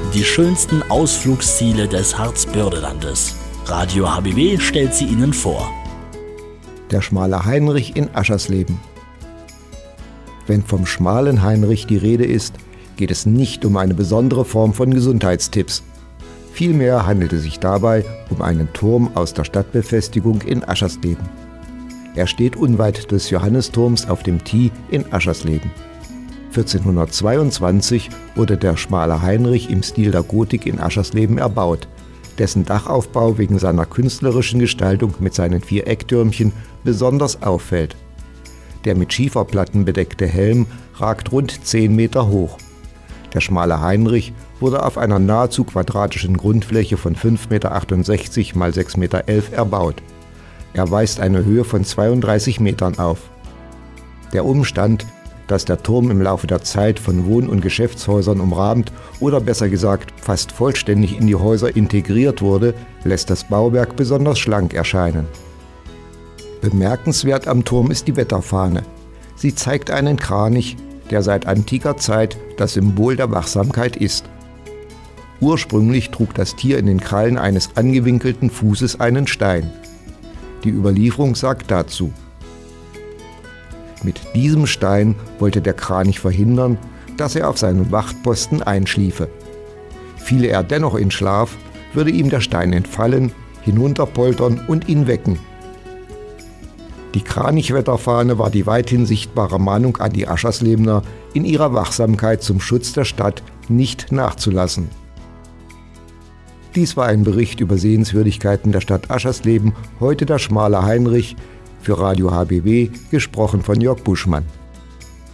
die schönsten Ausflugsziele des Harzbördelandes. Radio HBW stellt sie Ihnen vor. Der schmale Heinrich in Aschersleben. Wenn vom schmalen Heinrich die Rede ist, geht es nicht um eine besondere Form von Gesundheitstipps. Vielmehr handelt es sich dabei um einen Turm aus der Stadtbefestigung in Aschersleben. Er steht unweit des Johannisturms auf dem Thie in Aschersleben. 1422 wurde der schmale Heinrich im Stil der Gotik in Aschersleben erbaut, dessen Dachaufbau wegen seiner künstlerischen Gestaltung mit seinen 4 Ecktürmchen besonders auffällt. Der mit Schieferplatten bedeckte Helm ragt rund 10 Meter hoch. Der schmale Heinrich wurde auf einer nahezu quadratischen Grundfläche von 5,68 Meter mal 6,11 Meter erbaut. Er weist eine Höhe von 32 Metern auf. Der Umstand, dass der Turm im Laufe der Zeit von Wohn- und Geschäftshäusern umrahmt oder besser gesagt fast vollständig in die Häuser integriert wurde, lässt das Bauwerk besonders schlank erscheinen. Bemerkenswert am Turm ist die Wetterfahne. Sie zeigt einen Kranich, der seit antiker Zeit das Symbol der Wachsamkeit ist. Ursprünglich trug das Tier in den Krallen eines angewinkelten Fußes einen Stein. Die Überlieferung sagt dazu: Mit diesem Stein wollte der Kranich verhindern, dass er auf seinem Wachtposten einschliefe. Fiele er dennoch in Schlaf, würde ihm der Stein entfallen, hinunterpoltern und ihn wecken. Die Kranichwetterfahne war die weithin sichtbare Mahnung an die Ascherslebener, in ihrer Wachsamkeit zum Schutz der Stadt nicht nachzulassen. Dies war ein Bericht über Sehenswürdigkeiten der Stadt Aschersleben, heute der schmale Heinrich, für Radio HBW, gesprochen von Jörg Buschmann.